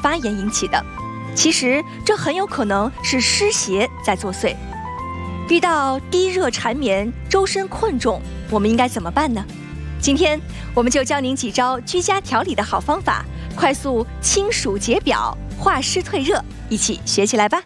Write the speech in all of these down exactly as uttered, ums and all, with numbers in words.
发炎引起的。其实这很有可能是湿邪在作祟。遇到低热缠绵、周身困重，我们应该怎么办呢？今天我们就教您几招居家调理的好方法，快速清暑解表、化湿退热，一起学起来吧。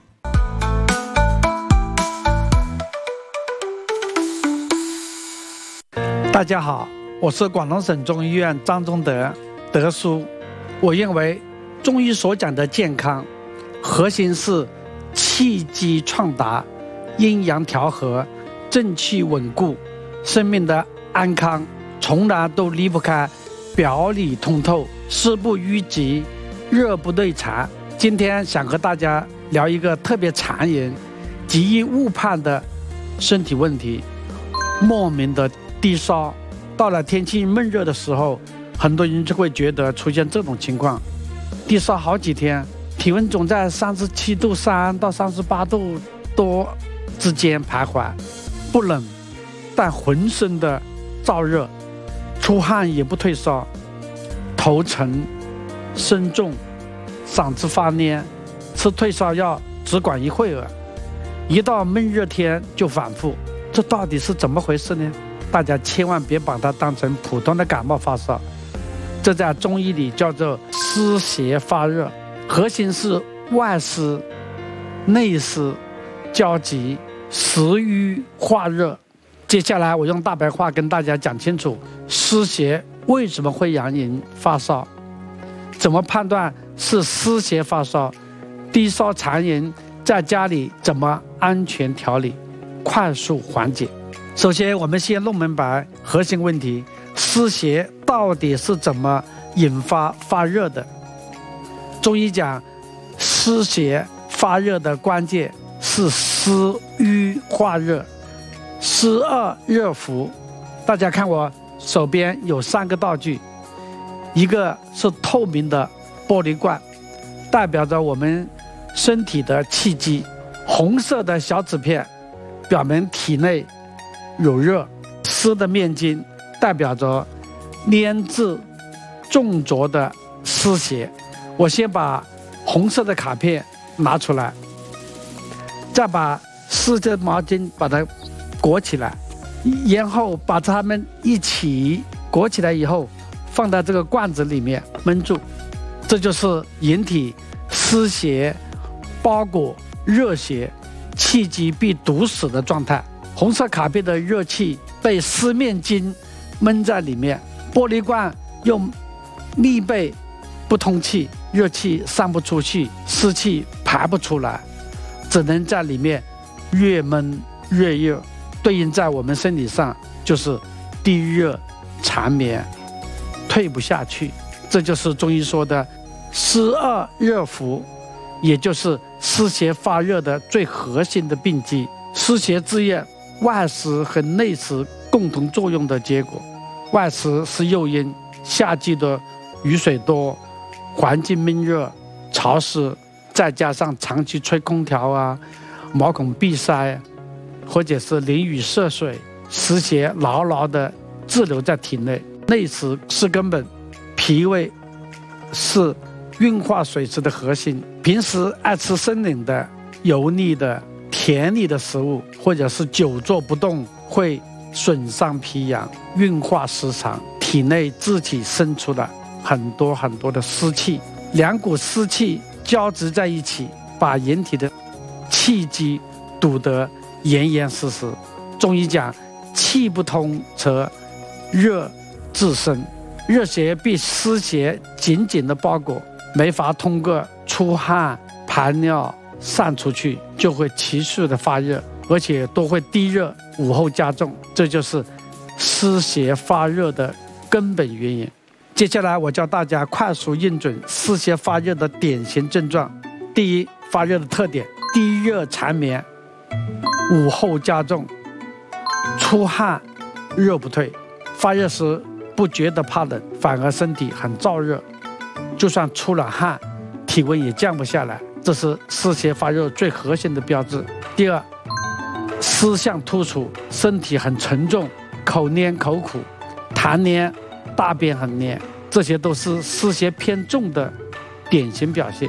大家好，我是广东省中医院张忠德德叔。我认为中医所讲的健康，核心是气机畅达、阴阳调和、正气稳固，生命的安康从来都离不开表里通透、湿不淤积、热不内残。今天想和大家聊一个特别常人、极易误判的身体问题——莫名的低烧。到了天气闷热的时候，很多人就会觉得出现这种情况：低烧好几天，体温总在三十七度三到三十八度多之间徘徊，不冷，但浑身的燥热，出汗也不退烧，头沉身重，嗓子发黏，吃退烧药只管一会儿，一到闷热天就反复。这到底是怎么回事呢？大家千万别把它当成普通的感冒发烧，这在中医里叫做湿邪发热，核心是外湿内湿交集，食欲化热。接下来我用大白话跟大家讲清楚湿邪为什么会让人发烧，怎么判断是湿邪发烧，低烧常人在家里怎么安全调理，快速缓解。首先我们先弄明白核心问题，湿邪到底是怎么引发发热的。中医讲湿邪发热的关键是湿瘀化热，湿恶热伏。大家看我手边有三个道具，一个是透明的玻璃罐，代表着我们身体的气机；红色的小纸片表明体内有热；湿的面巾代表着粘滞重浊的湿邪。我先把红色的卡片拿出来，再把湿的毛巾把它裹起来，然后把它们一起裹起来以后放到这个罐子里面闷住，这就是引体湿邪包裹热邪，气机被堵死的状态。红色卡片的热气被湿面巾闷在里面，玻璃罐又密闭不通气，热气散不出去，湿气排不出来，只能在里面越闷越热，对应在我们身体上就是低热缠绵，退不下去。这就是中医说的湿恶热伏，也就是湿邪发热的最核心的病机。湿邪之热，外湿和内湿共同作用的结果。外湿是诱因，夏季的雨水多，环境闷热潮湿，再加上长期吹空调啊，毛孔闭塞，或者是淋雨涉水，湿邪牢牢地滞留在体内。内湿是根本，脾胃是运化水湿的核心。平时爱吃生冷的、油腻的、甜腻的食物，或者是久坐不动，会损伤脾阳，运化失常，体内自己生出了很多很多的湿气，两股湿气交织在一起，把人体的气机堵得严严实实。中医讲气不通则热自生，热邪被湿邪紧紧的包裹，没法通过出汗排尿散出去，就会急速的发热，而且都会低热，午后加重，这就是湿邪发热的根本原因。接下来我教大家快速应准湿邪发热的典型症状。第一，发热的特点：低热缠绵，午后加重，出汗热不退。发热时不觉得怕冷，反而身体很燥热，就算出了汗，体温也降不下来，这是湿邪发热最核心的标志。第二，湿象突出，身体很沉重，口黏口苦，痰黏，大便很黏，这些都是湿邪偏重的典型表现。